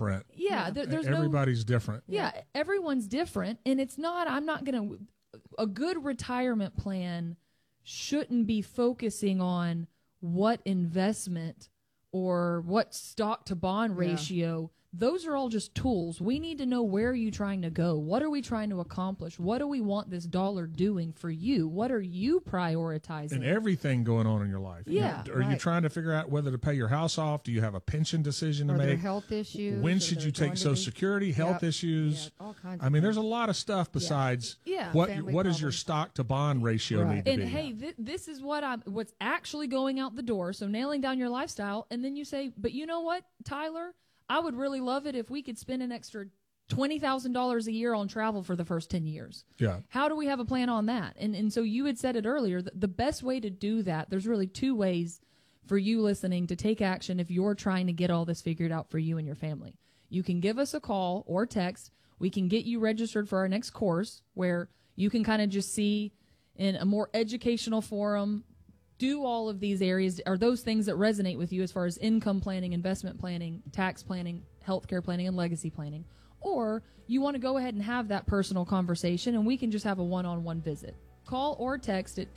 blueprint. Yeah, there's everybody's different. Yeah, everyone's different, and I'm not going to. A good retirement plan shouldn't be focusing on what investment or what stock to bond ratio. Those are all just tools. We need to know, where are you trying to go? What are we trying to accomplish? What do we want this dollar doing for you? What are you prioritizing? And everything going on in your life. Yeah. Are you trying to figure out whether to pay your house off? Do you have a pension decision to Are make? there health issues? When should you take Social Security? Health issues? All kinds I mean, there's a lot of stuff besides what does your stock to bond ratio need to and be? Hey, this is what's actually going out the door. So nailing down your lifestyle, and then you say, but you know what, Tyler? I would really love it if we could spend an extra $20,000 a year on travel for the first 10 years. Yeah. How do we have a plan on that? And so you had said it earlier, the best way to do that, there's really two ways for you listening to take action if you're trying to get all this figured out for you and your family. You can give us a call or text. We can get you registered for our next course, where you can kind of just see in a more educational forum, do all of these areas, are those things that resonate with you as far as income planning, investment planning, tax planning, healthcare planning, and legacy planning. Or you want to go ahead and have that personal conversation, and we can just have a one-on-one visit. Call or text at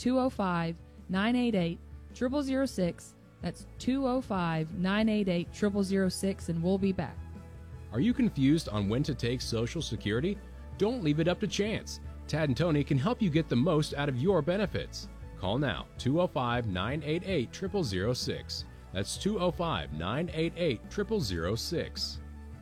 205-988-0006. That's 205-988-0006, and we'll be back. Are you confused on when to take Social Security? Don't leave it up to chance. Tad and Tony can help you get the most out of your benefits. Call now, 205-988-0006. That's 205-988-0006.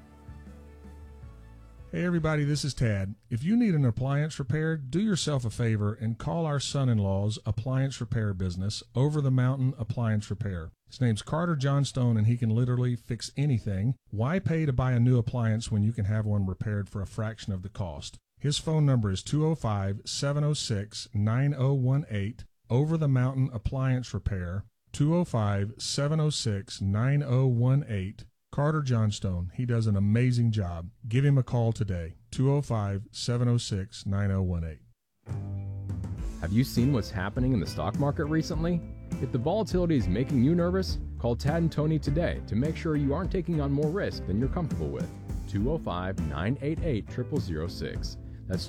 Hey everybody, this is Tad. If you need an appliance repaired, do yourself a favor and call our son-in-law's appliance repair business, Over the Mountain Appliance Repair. His name's Carter Johnstone, and he can literally fix anything. Why pay to buy a new appliance when you can have one repaired for a fraction of the cost? His phone number is 205-706-9018, Over the Mountain Appliance Repair, 205-706-9018. Carter Johnstone. He does an amazing job. Give him a call today, 205-706-9018. Have you seen what's happening in the stock market recently? If the volatility is making you nervous, call Tad and Tony today to make sure you aren't taking on more risk than you're comfortable with. 205-988-0006. That's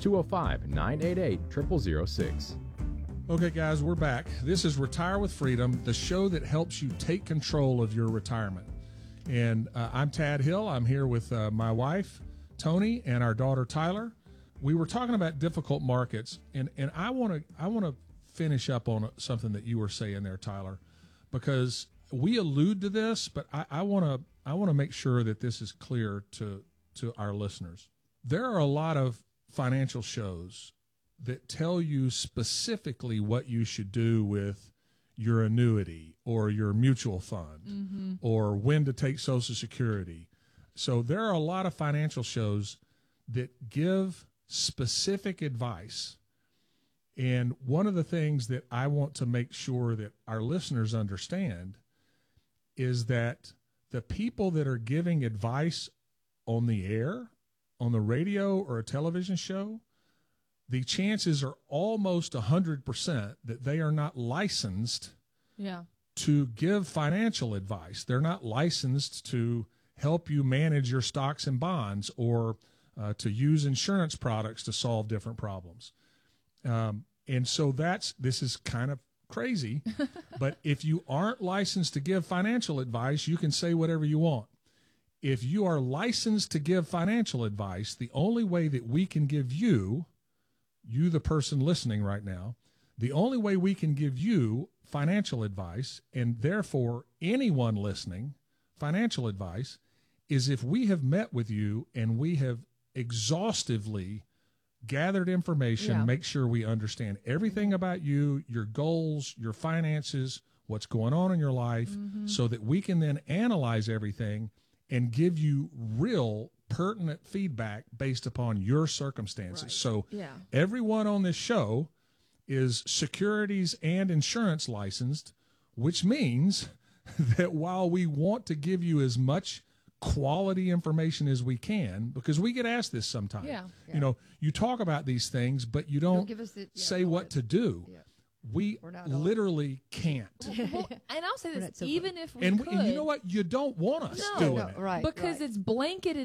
205-988-0006. Okay, guys, we're back. This is Retire with Freedom, the show that helps you take control of your retirement. And I'm Tad Hill. I'm here with my wife, Tony, and our daughter, Tyler. We were talking about difficult markets, and I want to finish up on something that you were saying there, Tyler, because we allude to this, but I want to make sure that this is clear to our listeners. There are a lot of financial shows that tell you specifically what you should do with your annuity or your mutual fund, or when to take Social Security. So there are a lot of financial shows that give specific advice. And one of the things that I want to make sure that our listeners understand is that the people that are giving advice on the air, on the radio or a television show, the chances are almost 100% that they are not licensed to give financial advice. They're not licensed to help you manage your stocks and bonds, or to use insurance products to solve different problems. And so this is kind of crazy, but if you aren't licensed to give financial advice, you can say whatever you want. If you are licensed to give financial advice, the only way that we can give you, the person listening right now, the only way we can give you financial advice, and therefore anyone listening financial advice, is if we have met with you and we have exhaustively gathered information, make sure we understand everything about you, your goals, your finances, what's going on in your life, so that we can then analyze everything and give you real pertinent feedback based upon your circumstances. Right. So everyone on this show is securities and insurance licensed, which means that while we want to give you as much quality information as we can, because we get asked this sometimes. You know, you talk about these things, but you don't give us say what to do. We literally can't. Well, and I'll say this, even if we could. And you know what? You don't want us doing it. Because it's blanketed